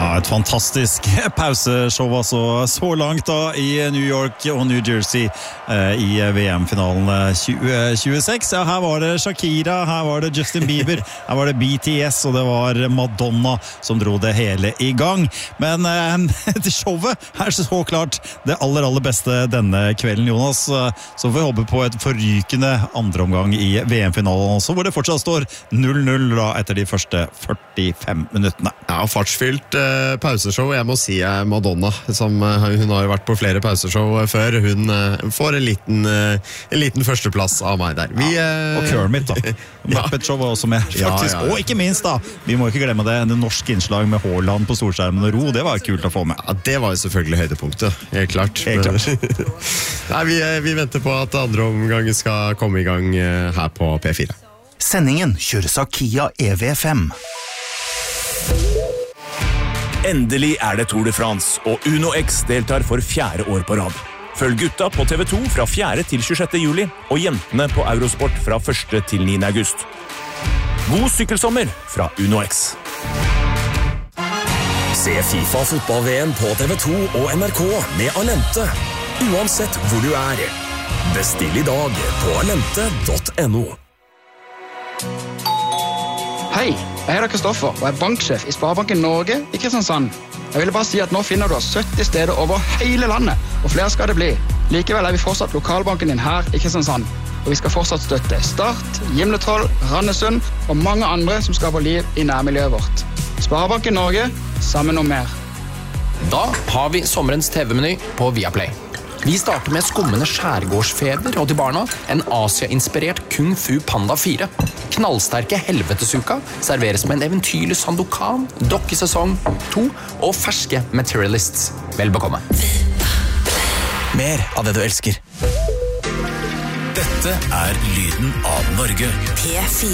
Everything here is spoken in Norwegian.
et fantastisk pauseshow altså, så langt da i New York og New Jersey i VM-finalen 2026. Ja, her var det Shakira, her var det Justin Bieber, her var det BTS og det var Madonna som dro det hele i gang. Men showet er så klart det aller beste denne kvelden, Jonas. Så får vi håpe på et forrykende andre omgang i VM-finalen også, hvor det fortsatt står 0-0 da etter de første 45 minuttene. Ja, fartsfylt pauseshow. Jeg må si Madonna, som hun har jo vært på flere pauseshow før. Hun får en liten førsteplass av meg der. Og Kermit da. Muppet Show var også med, faktisk. Ja. Og ikke minst da, vi må ikke glemme det, en norsk innslag med Haaland på storskjermen og ro, det var kult å få med. Ja, det var jo selvfølgelig høydepunktet, helt klart. Nei, vi venter på at andre omgang skal komme i gang her på P4. Sendingen kjøres av Kia EV5. Endelig det Tour de France, og Uno X deltar for 4. år på rad. Følg gutta på TV2 fra 4. til 26. juli, og jentene på Eurosport fra 1. til 9. august. God sykkelsommer fra Uno X. Se FIFA fotball-VM på TV2 og NRK med Alente, uansett hvor du Bestill i dag på alente.no. Hei, jeg heter Kristoffer og banksjef i Sparebanken Norge i Kristiansand. Jeg ville bare si at nå finner du 70 steder over hele landet, og flere skal det bli. Likevel vi fortsatt lokalbanken din her i Kristiansand, og vi skal fortsatt støtte Start, Gimletroll, Randesund og mange andre som skaper liv i nærmiljøet vårt. Sparebanken Norge, sammen om mer. Da har vi sommerens TV-meny på Viaplay. Vi starter med skummende skjærgårdsfeber, og til barna en Asia-inspirert Kung Fu Panda 4. Knallsterke Helvetesuka serveres med en eventyrlig Sandokan, dokkesesong 2 og ferske Materialists. Vel bekomme. Mer av det du elsker. Dette lyden av Norge. P4